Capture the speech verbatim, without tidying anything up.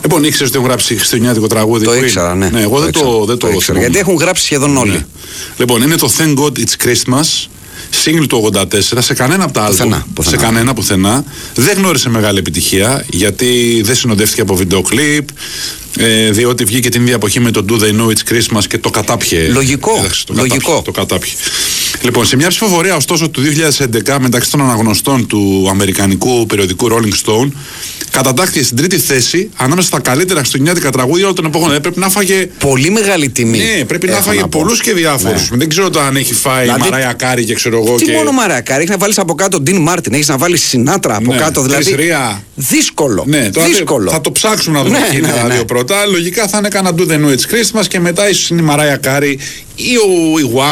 Λοιπόν, ήξερες ότι έχουν γράψει χριστουγεννιάτικο τραγούδι? Το ήξερα, ναι. Ναι, εγώ το δεν ήξερα. το, δεν το, το ήξερα, γιατί έχουν γράψει σχεδόν όλοι. Ναι. Λοιπόν, είναι το Thank God It's Christmas, single του ογδόντα τέσσερα, σε κανένα από τα άλμπομ, σε κανένα πουθενά. Δεν γνώρισε μεγάλη επιτυχία, γιατί δεν συνοδεύτηκε από βίντεο κλιπ, ε, διότι βγήκε την ίδια εποχή με το Do They Know It's Christmas και το κατάπιε. Λογικό, Έδαξε, το λογικό. Κατάπιε, το κατάπιε. Λοιπόν, σε μια ψηφοφορία ωστόσο του δύο χιλιάδες έντεκα μεταξύ των αναγνωστών του αμερικανικού περιοδικού Rolling Stone, κατατάχθηκε στην τρίτη θέση ανάμεσα στα καλύτερα χριστουγεννιάτικα τραγούδια όλων των εποχών. Ε, πρέπει να φάγε. Πολύ μεγάλη τιμή. Ναι, πρέπει να φάγε πολλούς και διάφορους. Ναι. Δεν ξέρω το αν έχει φάει δηλαδή, Μαράια Κάρι και ξέρω εγώ. Τι και... μόνο Μαράια Κάρι, έχει να βάλεις από κάτω Ντίν Μάρτιν, έχει να βάλεις Σινάτρα από ναι, κάτω. Δηλαδή. Ρία. Δύσκολο. Ναι, δύσκολο. Θα το ψάξουμε να δούμε ναι, ποιοι είναι ναι, τα ναι. δύο πρώτα. Λογικά θα είναι κανένα Do They Know It's Christmas και μετά ίσως είναι η Μαράια Κάρι ή ο